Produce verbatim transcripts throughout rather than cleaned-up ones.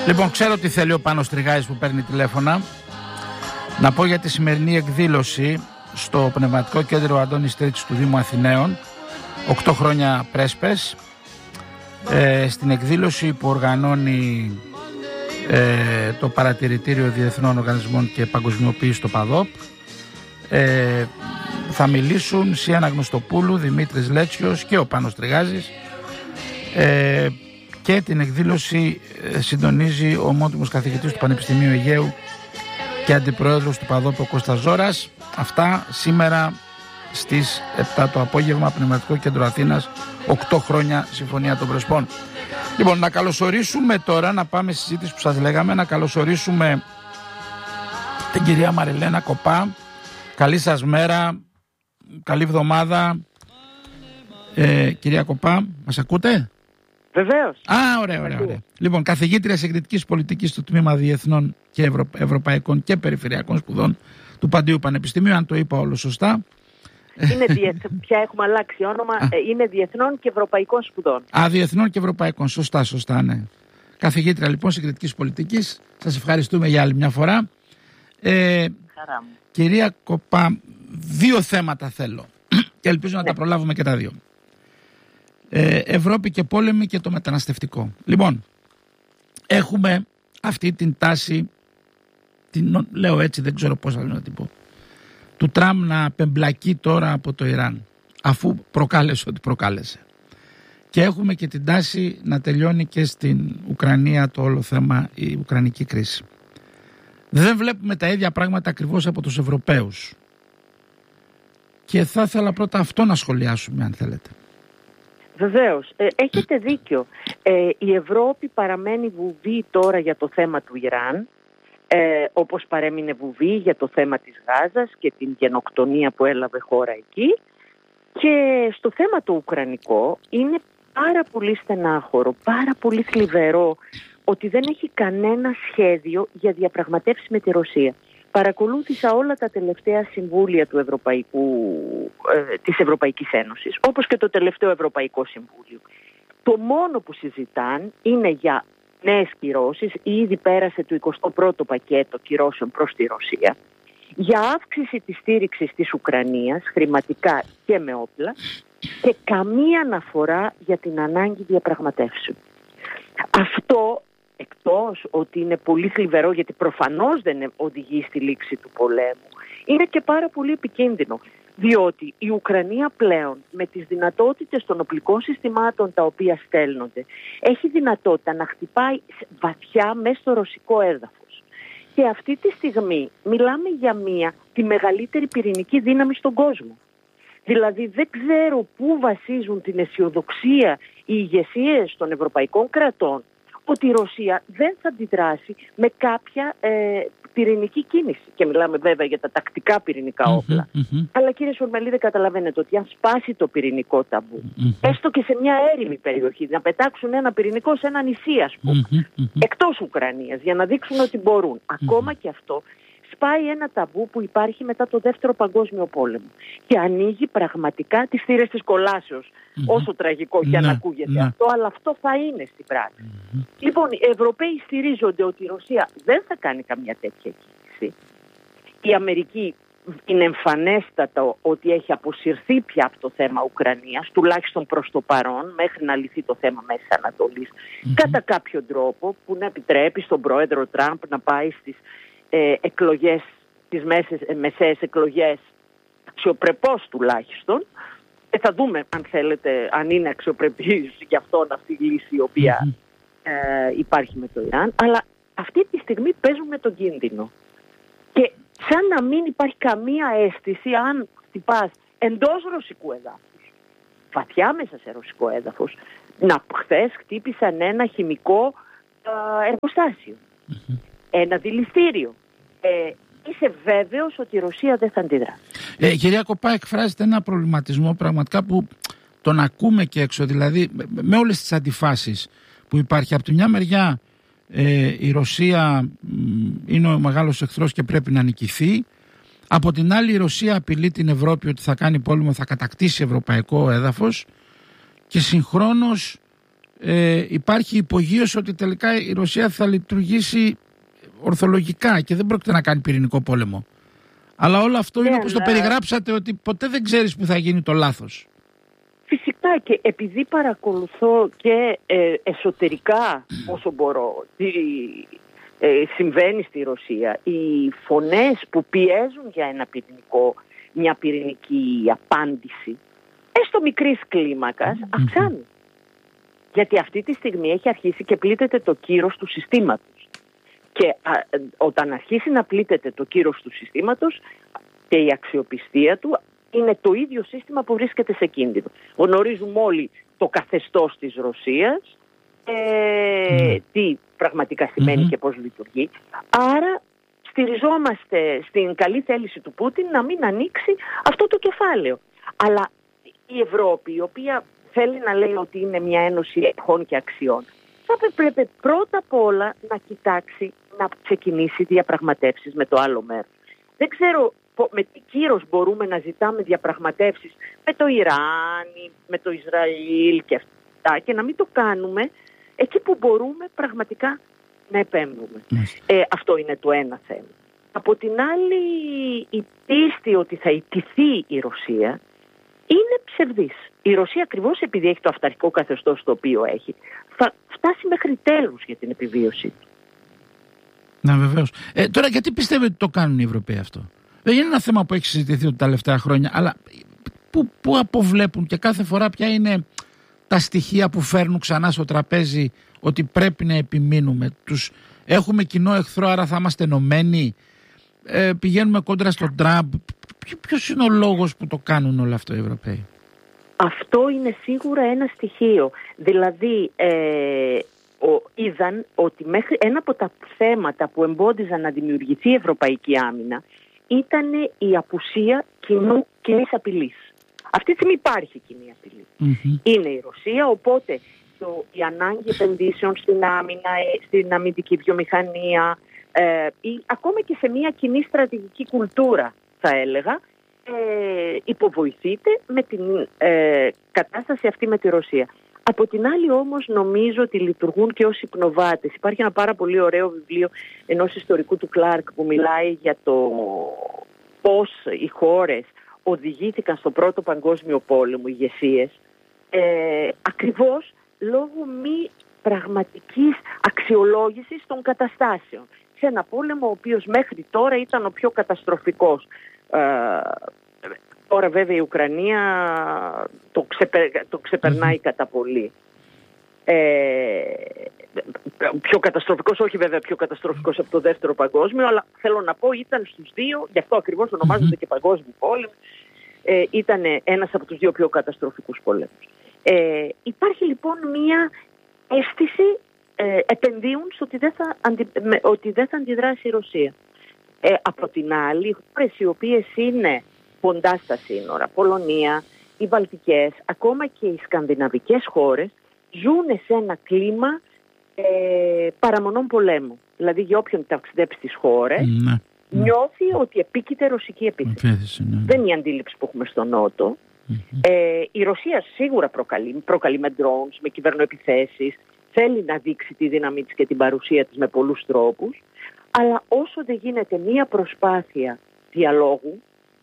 Λοιπόν, ξέρω τι θέλει ο Πάνος Τριγάης που παίρνει τηλέφωνα. Να πω για τη σημερινή εκδήλωση στο Πνευματικό Κέντρο Αντώνης Τρίτης του Δήμου Αθηναίων, οκτώ χρόνια πρέσπες. Ε, στην εκδήλωση που οργανώνει ε, το Παρατηρητήριο Διεθνών Οργανισμών και Παγκοσμιοποίηση, το ΠΑΔΟΠ, ε, θα μιλήσουν Σιάννα Γνωστοπούλου, Δημήτρης Λέτσιος και ο Πάνος Τριγάζης, ε, και την εκδήλωση ε, συντονίζει ο ομότιμος καθηγητής του Πανεπιστημίου Αιγαίου και αντιπρόεδρος του ΠΑΔΟΠ, ο Κώστας Ζώρας. Αυτά σήμερα στις επτά το απόγευμα, Πνευματικό Κέντρο Αθήνας, οκτώ χρόνια Συμφωνία των Πρεσπών. Λοιπόν, να καλωσορίσουμε τώρα, να πάμε στη συζήτηση που σας λέγαμε, να καλωσορίσουμε την κυρία Μαριλένα Κοπά. Καλή σας μέρα, καλή εβδομάδα. Ε, κυρία Κοπά, μας ακούτε? Βεβαίως. Α, ωραία, ωραία, ωραία. Λοιπόν, καθηγήτρια συγκριτικής πολιτικής στο Τμήμα Διεθνών και Ευρω... Ευρωπαϊκών και Περιφερειακών Σπουδών του Παντίου Πανεπιστημίου, αν το είπα όλο σωστά. Είναι διεθ... Πια έχουμε αλλάξει όνομα, Α. είναι Διεθνών και Ευρωπαϊκών Σπουδών. Α, Διεθνών και Ευρωπαϊκών, σωστά, σωστά, ναι. Καθηγήτρια λοιπόν συγκριτικής πολιτικής, σας ευχαριστούμε για άλλη μια φορά. Ε, Χαρά μου. Κυρία Κοπά, δύο θέματα θέλω και ελπίζω να ναι. τα προλάβουμε και τα δύο. Ε, Ευρώπη και πόλεμη και το μεταναστευτικό. Λοιπόν, έχουμε αυτή την τάση, την, λέω έτσι, δεν ξέρω πώς να την πω, του Τραμπ να πεμπλακεί τώρα από το Ιράν, αφού προκάλεσε ό,τι προκάλεσε. Και έχουμε και την τάση να τελειώνει και στην Ουκρανία το όλο θέμα, η ουκρανική κρίση. Δεν βλέπουμε τα ίδια πράγματα ακριβώς από τους Ευρωπαίους. Και θα ήθελα πρώτα αυτό να σχολιάσουμε, αν θέλετε. Βεβαίως. Ε, έχετε δίκιο. Ε, η Ευρώπη παραμένει βουβή τώρα για το θέμα του Ιράν, ε, όπως παρέμεινε βουβή για το θέμα της Γάζας και την γενοκτονία που έλαβε χώρα εκεί. Και στο θέμα το ουκρανικό είναι πάρα πολύ στενάχωρο, πάρα πολύ θλιβερό ότι δεν έχει κανένα σχέδιο για διαπραγματεύσεις με τη Ρωσία. Παρακολούθησα όλα τα τελευταία συμβούλια του Ευρωπαϊκού, ε, της Ευρωπαϊκής Ένωσης, όπως και το τελευταίο Ευρωπαϊκό Συμβούλιο. Το μόνο που συζητάν είναι για νέες κυρώσεις, ήδη πέρασε το εικοστό πρώτο πακέτο κυρώσεων προς τη Ρωσία, για αύξηση της στήριξης της Ουκρανίας, χρηματικά και με όπλα, και καμία αναφορά για την ανάγκη διαπραγματεύσεων. Αυτό, εκτός ότι είναι πολύ θλιβερό γιατί προφανώς δεν οδηγεί στη λήξη του πολέμου, είναι και πάρα πολύ επικίνδυνο, διότι η Ουκρανία πλέον με τις δυνατότητες των οπλικών συστημάτων τα οποία στέλνονται έχει δυνατότητα να χτυπάει βαθιά μέσα στο ρωσικό έδαφος. Και αυτή τη στιγμή μιλάμε για μία, τη μεγαλύτερη πυρηνική δύναμη στον κόσμο. Δηλαδή δεν ξέρω πού βασίζουν την αισιοδοξία οι ηγεσίες των ευρωπαϊκών κρατών ότι η Ρωσία δεν θα αντιδράσει με κάποια ε, πυρηνική κίνηση. Και μιλάμε βέβαια για τα τακτικά πυρηνικά όπλα. Mm-hmm, mm-hmm. Αλλά κύριε Σουρμελίδη, καταλαβαίνετε ότι αν σπάσει το πυρηνικό ταμπού, mm-hmm. έστω και σε μια έρημη περιοχή, να πετάξουν ένα πυρηνικό σε ένα νησί, ας πούμε, mm-hmm, mm-hmm. εκτός Ουκρανίας, για να δείξουν ότι μπορούν. Mm-hmm. Ακόμα και αυτό σπάει ένα ταμπού που υπάρχει μετά το Δεύτερο Παγκόσμιο Πόλεμο και ανοίγει πραγματικά τις θύρες της κολάσεως, mm-hmm. όσο τραγικό και αν ακούγεται mm-hmm. αυτό, αλλά αυτό θα είναι στην πράξη. Mm-hmm. Λοιπόν, οι Ευρωπαίοι στηρίζονται ότι η Ρωσία δεν θα κάνει καμία τέτοια κίνηση. Η Αμερική είναι εμφανέστατο ότι έχει αποσυρθεί πια από το θέμα Ουκρανίας, τουλάχιστον προς το παρόν, μέχρι να λυθεί το θέμα Μέσης Ανατολής, mm-hmm. κατά κάποιο τρόπο που να επιτρέπει στον πρόεδρο Τραμπ να πάει στις Ε, εκλογές, τις μέσες, ε, μεσαίες εκλογές αξιοπρεπώς τουλάχιστον, και θα δούμε αν θέλετε αν είναι αξιοπρεπής γι' αυτόν αυτή η λύση η οποία mm-hmm. ε, υπάρχει με το Ιράν, αλλά αυτή τη στιγμή παίζουμε τον κίνδυνο και σαν να μην υπάρχει καμία αίσθηση αν χτυπάς εντός ρωσικού εδάφους, βαθιά μέσα σε ρωσικό έδαφος. Να, χθες χτύπησαν ένα χημικό ε, εργοστάσιο, mm-hmm. ένα δηληστήριο. Ε, είσαι βέβαιος ότι η Ρωσία δεν θα αντιδράσει. Ε, κυρία Κοπά, εκφράζεται ένα προβληματισμό πραγματικά που τον ακούμε και έξω, δηλαδή με όλες τις αντιφάσεις που υπάρχει. Από τη μια μεριά ε, η Ρωσία είναι ο μεγάλος εχθρός και πρέπει να νικηθεί. Από την άλλη η Ρωσία απειλεί την Ευρώπη ότι θα κάνει πόλεμο, θα κατακτήσει ευρωπαϊκό έδαφος, και συγχρόνως ε, υπάρχει υπογείωση ότι τελικά η Ρωσία θα λειτουργήσει ορθολογικά και δεν πρόκειται να κάνει πυρηνικό πόλεμο. Αλλά όλο αυτό yeah, είναι όπως yeah. το περιγράψατε, ότι ποτέ δεν ξέρεις που θα γίνει το λάθος. Φυσικά, και επειδή παρακολουθώ και ε, εσωτερικά όσο μπορώ τι ε, συμβαίνει στη Ρωσία, οι φωνές που πιέζουν για ένα πυρηνικό, μια πυρηνική απάντηση, έστω μικρής κλίμακας, mm-hmm. αυξάνουν. Γιατί αυτή τη στιγμή έχει αρχίσει και πλήττεται το κύρος του συστήματος. Και α, όταν αρχίσει να πλήττεται το κύρος του συστήματος και η αξιοπιστία του, είναι το ίδιο σύστημα που βρίσκεται σε κίνδυνο. Γνωρίζουμε όλοι το καθεστώς της Ρωσίας, ε, mm. τι πραγματικά σημαίνει mm-hmm. και πώς λειτουργεί. Άρα στηριζόμαστε στην καλή θέληση του Πούτιν να μην ανοίξει αυτό το κεφάλαιο. Αλλά η Ευρώπη, η οποία θέλει να λέει ότι είναι μια ένωση αρχών και αξιών, θα πρέπει πρώτα απ' όλα να κοιτάξει να ξεκινήσει διαπραγματεύσεις με το άλλο μέρος. Δεν ξέρω με τι κύρος μπορούμε να ζητάμε διαπραγματεύσεις με το Ιράν, με το Ισραήλ και αυτά, και να μην το κάνουμε εκεί που μπορούμε πραγματικά να επέμβουμε. Ε, αυτό είναι το ένα θέμα. Από την άλλη, η πίστη ότι θα ιτηθεί η Ρωσία είναι ψευδής. Η Ρωσία, ακριβώς επειδή έχει το αυταρχικό καθεστώς το οποίο έχει, θα φτάσει μέχρι τέλους για την επιβίωσή του. Να, βεβαίως. Ε, τώρα, γιατί πιστεύετε ότι το κάνουν οι Ευρωπαίοι αυτό? Δεν είναι ένα θέμα που έχει συζητηθεί τα τελευταία χρόνια, αλλά που, που αποβλέπουν και κάθε φορά ποια είναι τα στοιχεία που φέρνουν ξανά στο τραπέζι ότι πρέπει να επιμείνουμε. Τους έχουμε κοινό εχθρό, άρα θα είμαστε ενωμένοι. Ε, πηγαίνουμε κόντρα στον Τραμπ. Ποιος είναι ο λόγος που το κάνουν όλο αυτό οι Ευρωπαίοι? Αυτό είναι σίγουρα ένα στοιχείο. Δηλαδή, ε, ο, είδαν ότι μέχρι ένα από τα θέματα που εμπόδιζαν να δημιουργηθεί η ευρωπαϊκή άμυνα ήταν η απουσία κοινού κοινής απειλής. Αυτή τη στιγμή υπάρχει κοινή απειλή. Mm-hmm. Είναι η Ρωσία, οπότε το, η ανάγκη επενδύσεων στην άμυνα, στην αμυντική βιομηχανία ε, ή ακόμα και σε μια κοινή στρατηγική κουλτούρα, θα έλεγα, ε, υποβοηθείται με την ε, κατάσταση αυτή με τη Ρωσία. Από την άλλη όμως νομίζω ότι λειτουργούν και ως υπνοβάτες. Υπάρχει ένα πάρα πολύ ωραίο βιβλίο ενός ιστορικού του Κλάρκ που μιλάει για το πώς οι χώρες οδηγήθηκαν στο Πρώτο Παγκόσμιο Πόλεμο, ηγεσίες, ε, ακριβώς λόγω μη πραγματικής αξιολόγησης των καταστάσεων. Σε ένα πόλεμο ο οποίος μέχρι τώρα ήταν ο πιο καταστροφικός. Ε, Τώρα βέβαια η Ουκρανία το, ξεπε, το ξεπερνάει mm-hmm. κατά πολύ. Ε, πιο καταστροφικός, όχι βέβαια πιο καταστροφικός από το Δεύτερο Παγκόσμιο, αλλά θέλω να πω ήταν στους δύο, γι' αυτό ακριβώς ονομάζονται mm-hmm. και Παγκόσμιο Πόλεμο, ε, ήταν ένας από τους δύο πιο καταστροφικούς πολέμους. Ε, υπάρχει λοιπόν μία αίσθηση, ε, επενδύουν στο ότι δεν θα, αντι, με, ότι δεν θα αντιδράσει η Ρωσία. Ε, από την άλλη, οι χώρες οι οποίες είναι κοντά στα σύνορα, Πολωνία, οι Βαλτικές, ακόμα και οι σκανδιναβικές χώρες, ζουν σε ένα κλίμα ε, παραμονών πολέμου. Δηλαδή για όποιον ταξιδέψει στις χώρες, ναι, νιώθει ναι. ότι επίκειται ρωσική επίθεση. Επίθεση, ναι. Δεν είναι η αντίληψη που έχουμε στο Νότο. Mm-hmm. Ε, η Ρωσία σίγουρα προκαλεί, προκαλεί με drones, με κυβερνοεπιθέσεις, θέλει να δείξει τη δύναμή της και την παρουσία της με πολλούς τρόπους, αλλά όσο δεν γίνεται μία προσπάθεια διαλόγου,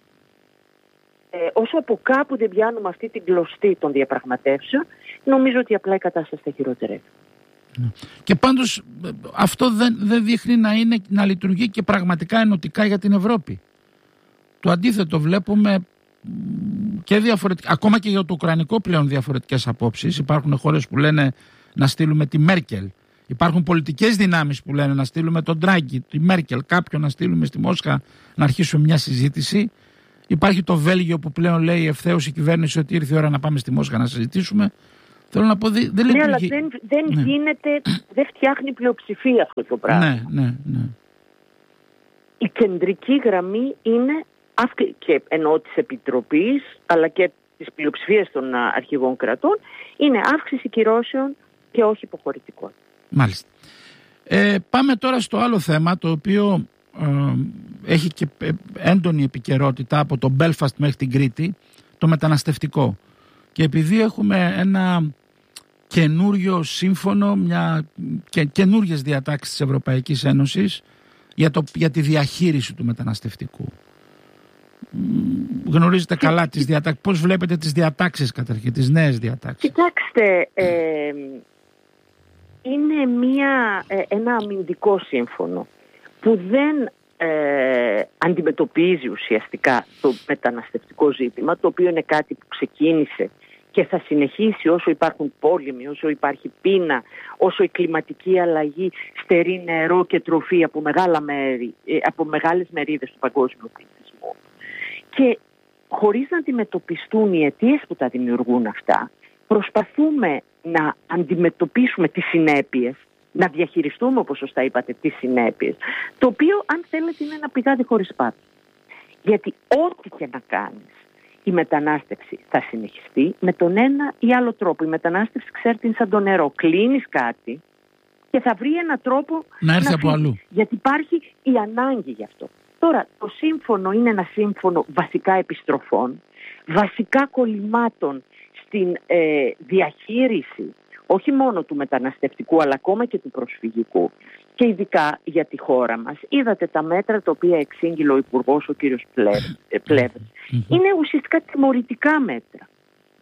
Ε, όσο από κάπου δεν πιάνουμε αυτή την κλωστή των διαπραγματεύσεων, νομίζω ότι απλά η κατάσταση θα χειροτερεύει. Και πάντως αυτό δεν, δεν δείχνει να, είναι, να λειτουργεί και πραγματικά ενωτικά για την Ευρώπη. Το αντίθετο βλέπουμε και διαφορετικά, ακόμα και για το ουκρανικό πλέον διαφορετικές απόψεις. Υπάρχουν χώρες που λένε να στείλουμε τη Μέρκελ. Υπάρχουν πολιτικές δυνάμεις που λένε να στείλουμε τον Ντράγκη, τη Μέρκελ, κάποιον να στείλουμε στη Μόσχα να αρχίσουμε μια συζήτηση. Υπάρχει το Βέλγιο που πλέον λέει ευθέως η κυβέρνηση ότι ήρθε η ώρα να πάμε στη Μόσχα να συζητήσουμε. Θέλω να πω, δεν λειτουργεί. Ναι, αλλά δεν, δεν ναι. γίνεται, δεν φτιάχνει πλειοψηφία αυτό το πράγμα. Ναι, ναι, ναι. Η κεντρική γραμμή είναι, και εννοώ της Επιτροπής, αλλά και της πλειοψηφίας των αρχηγών κρατών, είναι αύξηση κυρώσεων και όχι υποχωρητικών. Μάλιστα. Ε, πάμε τώρα στο άλλο θέμα, το οποίο ε, έχει και έντονη επικαιρότητα από το Μπέλφαστ μέχρι την Κρήτη, το μεταναστευτικό. Και επειδή έχουμε ένα καινούριο σύμφωνο, μια, και, καινούριες διατάξεις της Ευρωπαϊκής Ένωσης για, το, για τη διαχείριση του μεταναστευτικού. Γνωρίζετε καλά τις διατάξεις. Πώς βλέπετε τις διατάξεις καταρχήν, τις νέες διατάξεις? Κοιτάξτε, ε, είναι μια, ε, ένα αμυντικό σύμφωνο που δεν ε, αντιμετωπίζει ουσιαστικά το μεταναστευτικό ζήτημα, το οποίο είναι κάτι που ξεκίνησε και θα συνεχίσει όσο υπάρχουν πόλεμοι, όσο υπάρχει πείνα, όσο η κλιματική αλλαγή στερεί νερό και τροφή από, μεγάλα μέρη, από μεγάλες μερίδες του παγκόσμιου πληθυσμού. Και χωρίς να αντιμετωπιστούν οι αιτίες που τα δημιουργούν αυτά, προσπαθούμε να αντιμετωπίσουμε τις συνέπειες, να διαχειριστούμε, όπως σωστά είπατε, τις συνέπειες, το οποίο, αν θέλετε, είναι ένα πηγάδι χωρίς πάτο. Γιατί ό,τι και να κάνεις, η μετανάστευση θα συνεχιστεί με τον ένα ή άλλο τρόπο. Η μετανάστευση, ξέρετε, είναι σαν το νερό. Κλείνεις κάτι και θα βρει έναν τρόπο να έρθει να από φύγει, αλλού. γιατί υπάρχει η ανάγκη γι' αυτό. Τώρα, το σύμφωνο είναι ένα σύμφωνο βασικά επιστροφών, βασικά κολλημάτων στην ε, διαχείριση όχι μόνο του μεταναστευτικού αλλά ακόμα και του προσφυγικού, και ειδικά για τη χώρα μας. Είδατε τα μέτρα τα οποία εξήγηλε ο Υπουργός, ο κύριος Πλεύρης. Είναι ουσιαστικά τιμωρητικά μέτρα,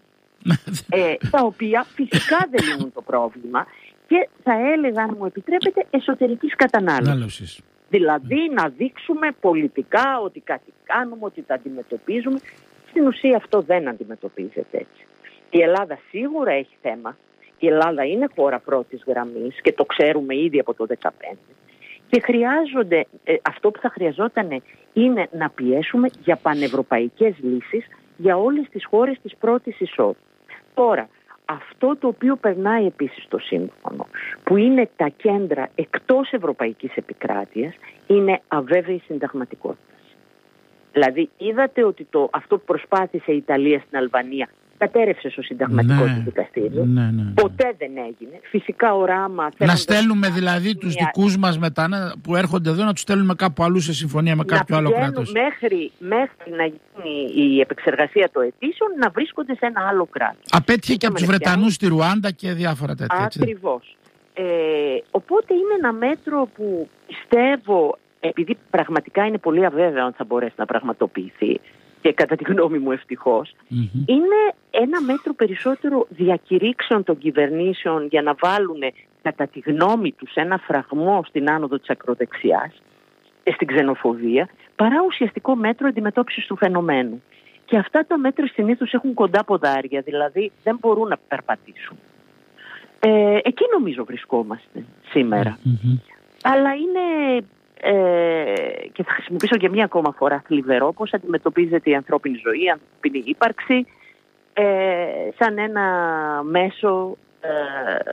ε, τα οποία φυσικά δεν λύνουν το πρόβλημα και θα έλεγα, αν μου επιτρέπετε, εσωτερικής κατανάλωσης. Δηλαδή να δείξουμε πολιτικά ότι κάτι κάνουμε, ότι τα αντιμετωπίζουμε. Στην ουσία αυτό δεν αντιμετωπίζεται έτσι. Η Ελλάδα σίγουρα έχει θέμα. Η Ελλάδα είναι χώρα πρώτης γραμμής και το ξέρουμε ήδη από το δύο χιλιάδες δεκαπέντε. Και χρειάζονται, ε, αυτό που θα χρειαζόταν είναι να πιέσουμε για πανευρωπαϊκές λύσεις για όλες τις χώρες της πρώτης εισόδου. Τώρα, αυτό το οποίο περνάει επίσης στο σύμφωνο, που είναι τα κέντρα εκτός ευρωπαϊκής επικράτειας, είναι αβέβαιη συνταγματικότητα. Δηλαδή, είδατε ότι το, αυτό που προσπάθησε η Ιταλία στην Αλβανία κατέρευσε στο συνταγματικό ναι, του δικαστήριο. Ναι, ναι, ναι. Ποτέ δεν έγινε. Φυσικά οράμα... Να στέλνουμε δηλαδή τους μια... δικούς μας μετά που έρχονται εδώ, να τους στέλνουμε κάπου αλλού σε συμφωνία με κάποιο άλλο κράτος. Μέχρι, μέχρι να γίνει η επεξεργασία των αιτήσεων, να βρίσκονται σε ένα άλλο κράτος. Απέτυχε και από τους Βρετανούς στη Ρουάντα και διάφορα τέτοια. Ακριβώς. Ε, οπότε είναι ένα μέτρο που πιστεύω, επειδή πραγματικά είναι πολύ αβέβαιο αν θα μπορέσει να πραγματοποιηθεί, και κατά τη γνώμη μου ευτυχώς, mm-hmm. είναι ένα μέτρο περισσότερο διακηρύξεων των κυβερνήσεων για να βάλουν κατά τη γνώμη τους ένα φραγμό στην άνοδο της ακροδεξιάς και στην ξενοφοβία, παρά ουσιαστικό μέτρο αντιμετώπισης του φαινομένου. Και αυτά τα μέτρα συνήθως έχουν κοντά ποδάρια, δηλαδή δεν μπορούν να περπατήσουν. Ε, εκεί νομίζω βρισκόμαστε σήμερα. Mm-hmm. Αλλά είναι... Ε, και θα χρησιμοποιήσω και μία ακόμα φορά θλιβερό πώς αντιμετωπίζεται η ανθρώπινη ζωή, η ανθρώπινη ύπαρξη ε, σαν ένα μέσο ε,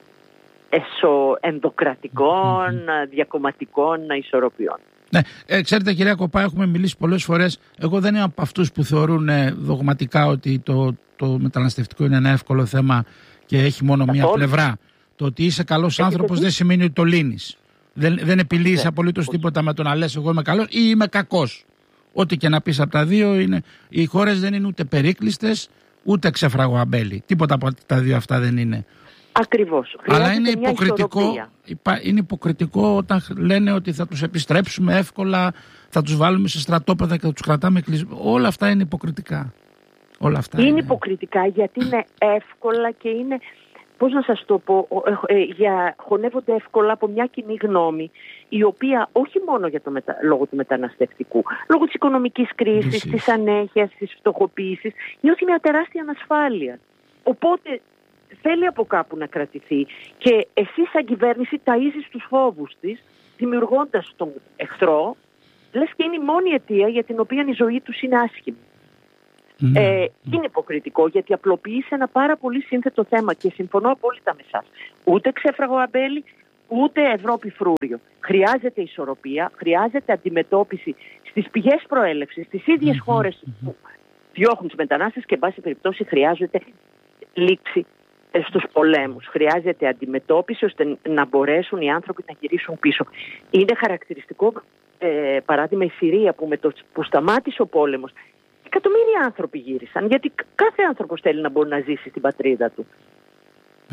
εσωενδοκρατικών, mm-hmm. διακομματικών ισορροπιών. Ναι, ε, ξέρετε κυρία Κοπά, έχουμε μιλήσει πολλές φορές. Εγώ δεν είμαι από αυτούς που θεωρούν ε, δογματικά ότι το, το μεταναστευτικό είναι ένα εύκολο θέμα και έχει μόνο μία πλευρά. Το ότι είσαι καλός άνθρωπος δεν σημαίνει ότι το λύνεις. Δεν, δεν επιλύεις απολύτως τίποτα με το να λες εγώ είμαι καλός ή είμαι κακός. Ό,τι και να πεις από τα δύο είναι. Οι χώρες δεν είναι ούτε περίκλειστες ούτε ξεφραγοαμπέλι. Τίποτα από τα δύο αυτά δεν είναι. Ακριβώς. Αλλά είναι υποκριτικό, είναι υποκριτικό όταν λένε ότι θα τους επιστρέψουμε εύκολα, θα τους βάλουμε σε στρατόπεδα και θα τους κρατάμε κλεισμένους. Όλα αυτά είναι υποκριτικά. Όλα αυτά είναι, είναι υποκριτικά γιατί είναι εύκολα και είναι... Πώς να σας το πω, ε, για, χωνεύονται εύκολα από μια κοινή γνώμη, η οποία όχι μόνο για το μετα, λόγω του μεταναστευτικού, λόγω της οικονομικής κρίσης, Εσύ. της ανέχειας, της φτωχοποίησης, νιώθει μια τεράστια ανασφάλεια. Οπότε θέλει από κάπου να κρατηθεί και εσύ σαν κυβέρνηση ταΐζεις τους φόβους της, δημιουργώντας τον εχθρό, λες και είναι η μόνη αιτία για την οποία η ζωή τους είναι άσχημη. Mm. Ε, είναι υποκριτικό γιατί απλοποιεί σε ένα πάρα πολύ σύνθετο θέμα και συμφωνώ απόλυτα με εσάς. Ούτε ξέφραγο αμπέλι, ούτε Ευρώπη φρούριο. Χρειάζεται ισορροπία, χρειάζεται αντιμετώπιση στις πηγές προέλευσης, στις ίδιες mm-hmm. χώρες που διώχνουν τους μετανάστες και εν πάση περιπτώσει χρειάζεται λήξη στους πολέμους. Χρειάζεται αντιμετώπιση ώστε να μπορέσουν οι άνθρωποι να γυρίσουν πίσω. Είναι χαρακτηριστικό ε, παράδειγμα η Συρία που, με το, που σταμάτησε ο πόλεμος. Εκατομμύρια άνθρωποι γύρισαν, γιατί κάθε άνθρωπος θέλει να μπορεί να ζήσει στην πατρίδα του.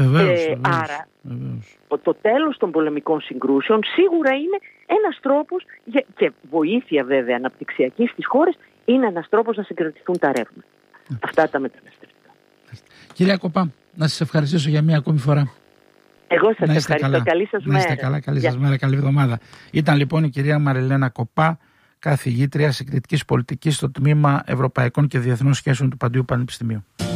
Βεβαίως, ε, βεβαίως, άρα βεβαίως. το τέλος των πολεμικών συγκρούσεων σίγουρα είναι ένας τρόπος, για, και βοήθεια βέβαια αναπτυξιακή στις χώρες, είναι ένας τρόπος να συγκρατηθούν τα ρεύματα. Mm. Αυτά τα μεταναστευτικά. Κυρία Κοπά, να σας ευχαριστήσω για μία ακόμη φορά. Εγώ σας ευχαριστώ. Καλά. Καλή σας να μέρα. είστε καλά, καλή σας μέρα, καλή εβδομάδα. Ήταν λοιπόν η κυρία Μαριλένα Κοπά, καθηγήτρια συγκριτικής πολιτικής στο τμήμα Ευρωπαϊκών και Διεθνών Σχέσεων του Παντίου Πανεπιστημίου.